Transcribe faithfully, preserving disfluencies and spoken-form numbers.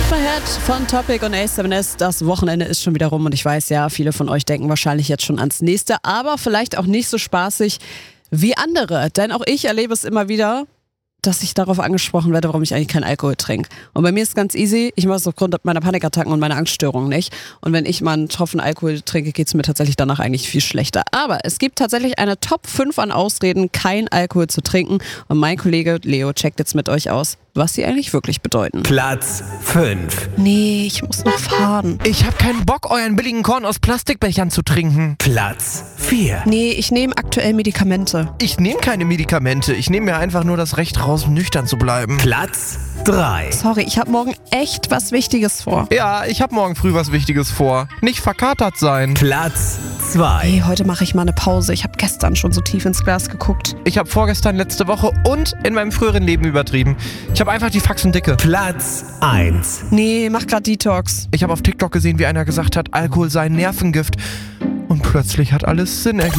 My Head von Topic und A seven S. Das Wochenende ist schon wieder rum und ich weiß ja, viele von euch denken wahrscheinlich jetzt schon ans nächste, aber vielleicht auch nicht so spaßig wie andere. Denn auch ich erlebe es immer wieder, dass ich darauf angesprochen werde, warum ich eigentlich keinen Alkohol trinke. Und bei mir ist es ganz easy, ich mache es aufgrund meiner Panikattacken und meiner Angststörungen nicht. Und wenn ich mal einen Tropfen Alkohol trinke, geht es mir tatsächlich danach eigentlich viel schlechter. Aber es gibt tatsächlich eine Top fünf an Ausreden, kein Alkohol zu trinken. Und mein Kollege Leo checkt jetzt mit euch aus, was sie eigentlich wirklich bedeuten. Platz fünf. Nee, ich muss noch fahren. Ich habe keinen Bock, euren billigen Korn aus Plastikbechern zu trinken. Platz vier. Nee, ich nehme aktuell Medikamente. Ich nehme keine Medikamente. Ich nehme mir einfach nur das Recht raus, nüchtern zu bleiben. Platz drei. Sorry, ich habe morgen echt was Wichtiges vor. Ja, ich habe morgen früh was Wichtiges vor. Nicht verkatert sein. Platz zwei. Hey, heute mache ich mal eine Pause. Ich habe gestern schon so tief ins Glas geguckt. Ich habe vorgestern, letzte Woche und in meinem früheren Leben übertrieben. Ich habe einfach die Faxen dicke. Platz eins. Nee, mach grad Detox. Ich habe auf TikTok gesehen, wie einer gesagt hat, Alkohol sei ein Nervengift. Und plötzlich hat alles Sinn ergeben.